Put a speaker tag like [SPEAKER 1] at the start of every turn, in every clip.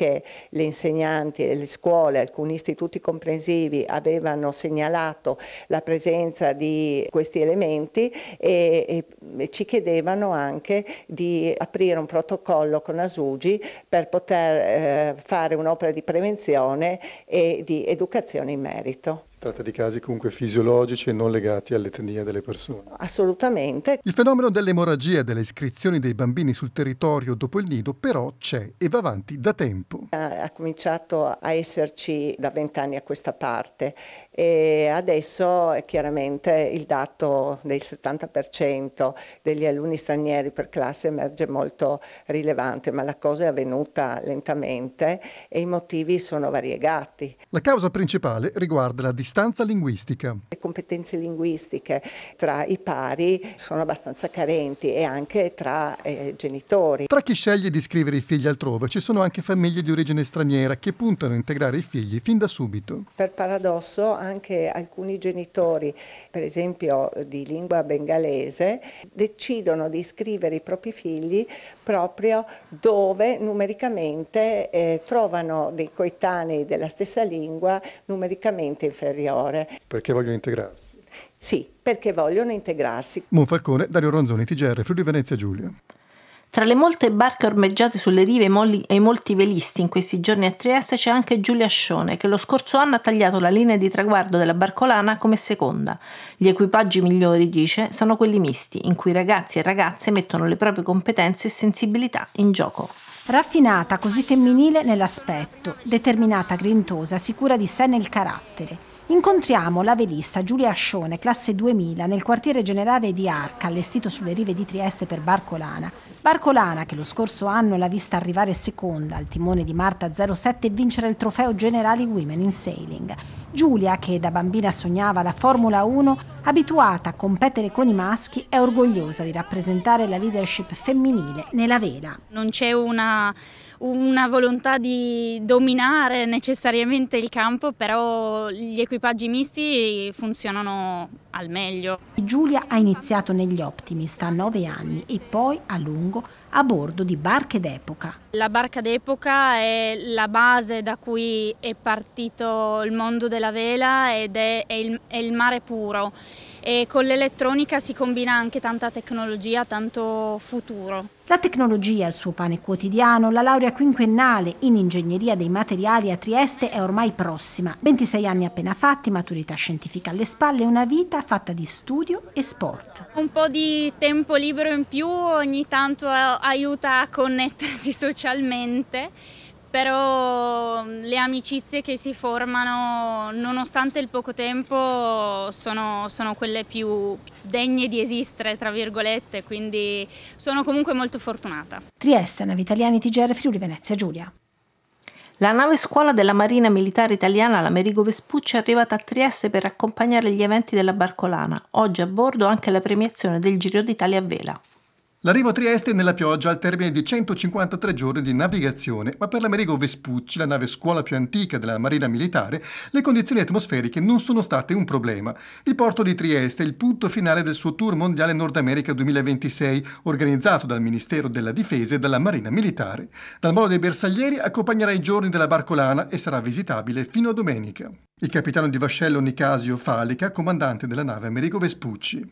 [SPEAKER 1] anche le insegnanti e le scuole, alcuni istituti comprensivi avevano segnalato la presenza di questi elementi e ci chiedevano anche di aprire un protocollo con Asugi per poter fare un'opera di prevenzione e di educazione in merito.
[SPEAKER 2] Si tratta di casi comunque fisiologici e non legati all'etnia delle persone.
[SPEAKER 1] Assolutamente.
[SPEAKER 2] Il fenomeno dell'emorragia e delle iscrizioni dei bambini sul territorio dopo il nido però c'è e va avanti da tempo.
[SPEAKER 1] Ha cominciato a esserci da 20 anni a questa parte e adesso chiaramente il dato del 70% degli alunni stranieri per classe emerge molto rilevante, ma la cosa è avvenuta lentamente e i motivi sono variegati.
[SPEAKER 2] La causa principale riguarda la distanza linguistica.
[SPEAKER 1] Le competenze linguistiche tra i pari sono abbastanza carenti e anche tra genitori.
[SPEAKER 2] Tra chi sceglie di iscrivere i figli altrove ci sono anche famiglie di origine straniera che puntano a integrare i figli fin da subito.
[SPEAKER 1] Per paradosso anche alcuni genitori, per esempio di lingua bengalese, decidono di iscrivere i propri figli proprio dove numericamente trovano dei coetanei della stessa lingua numericamente inferiore.
[SPEAKER 2] Perché vogliono integrarsi?
[SPEAKER 1] Sì, perché vogliono integrarsi.
[SPEAKER 2] Monfalcone, Dario Ronzoni, TGR, Friuli Venezia Giulia.
[SPEAKER 3] Tra le molte barche ormeggiate sulle rive e i molti velisti in questi giorni a Trieste c'è anche Giulia Scione, che lo scorso anno ha tagliato la linea di traguardo della barcolana come seconda. Gli equipaggi migliori, dice, sono quelli misti, in cui ragazzi e ragazze mettono le proprie competenze e sensibilità in gioco.
[SPEAKER 4] Raffinata, così femminile nell'aspetto, determinata, grintosa, sicura di sé nel carattere. Incontriamo la velista Giulia Scione, classe 2000, nel quartiere generale di Arca, allestito sulle rive di Trieste per Barcolana. Barcolana che lo scorso anno l'ha vista arrivare seconda al timone di Marta 07 e vincere il trofeo Generali Women in Sailing. Giulia, che da bambina sognava la Formula 1, abituata a competere con i maschi, è orgogliosa di rappresentare la leadership femminile nella vela.
[SPEAKER 5] Non c'è una volontà di dominare necessariamente il campo, però gli equipaggi misti funzionano al meglio.
[SPEAKER 4] Giulia ha iniziato negli Optimist a 9 anni e poi a lungo a bordo di barche d'epoca.
[SPEAKER 5] La barca d'epoca è la base da cui è partito il mondo della vela ed è il mare puro. E con l'elettronica si combina anche tanta tecnologia, tanto futuro.
[SPEAKER 4] La tecnologia è il suo pane quotidiano, la laurea quinquennale in ingegneria dei materiali a Trieste è ormai prossima. 26 anni appena fatti, maturità scientifica alle spalle e una vita fatta di studio e sport.
[SPEAKER 5] Un po' di tempo libero in più ogni tanto aiuta a connettersi socialmente. Però le amicizie che si formano, nonostante il poco tempo, sono quelle più degne di esistere, tra virgolette, quindi sono comunque molto fortunata.
[SPEAKER 4] Trieste, Navitaliani, TGR, Friuli Venezia Giulia.
[SPEAKER 3] La nave scuola della Marina Militare Italiana, l'Amerigo Vespucci, è arrivata a Trieste per accompagnare gli eventi della Barcolana. Oggi a bordo anche la premiazione del Giro d'Italia a vela.
[SPEAKER 2] L'arrivo a Trieste nella pioggia al termine di 153 giorni di navigazione, ma per l'Amerigo Vespucci, la nave scuola più antica della Marina Militare, le condizioni atmosferiche non sono state un problema. Il porto di Trieste è il punto finale del suo tour mondiale Nord America 2026, organizzato dal Ministero della Difesa e dalla Marina Militare. Dal Molo dei Bersaglieri accompagnerà i giorni della Barcolana e sarà visitabile fino a domenica. Il capitano di vascello Nicasio Falica, comandante della nave Amerigo Vespucci.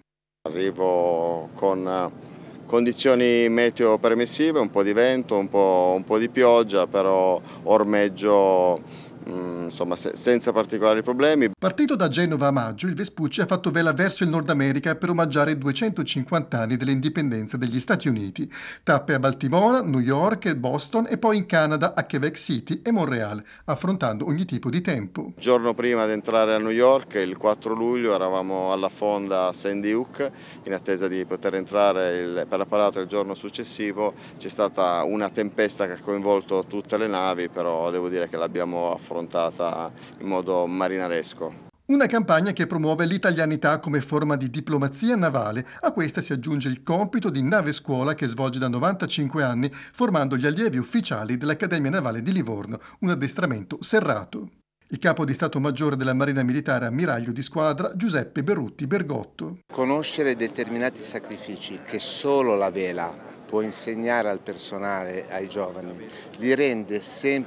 [SPEAKER 6] Arrivo con condizioni meteo permissive, un po' di vento, un po' di pioggia, però ormeggio insomma senza particolari problemi.
[SPEAKER 2] Partito da Genova a maggio, il Vespucci ha fatto vela verso il Nord America per omaggiare i 250 anni dell'indipendenza degli Stati Uniti. Tappe a Baltimora, New York, Boston e poi in Canada a Quebec City e Montreal, affrontando ogni tipo di tempo.
[SPEAKER 6] Il giorno prima di entrare a New York, il 4 luglio, eravamo alla fonda Sandy Hook in attesa di poter entrare per la parata il giorno successivo. C'è stata una tempesta che ha coinvolto tutte le navi, però devo dire che l'abbiamo affrontata in modo marinaresco.
[SPEAKER 2] Una campagna che promuove l'italianità come forma di diplomazia navale. A questa si aggiunge il compito di nave scuola che svolge da 95 anni, formando gli allievi ufficiali dell'Accademia Navale di Livorno, un addestramento serrato. Il capo di Stato Maggiore della Marina Militare, ammiraglio di squadra, Giuseppe Berrutti Bergotto.
[SPEAKER 7] Conoscere determinati sacrifici che solo la vela può insegnare al personale, ai giovani, li rende sempre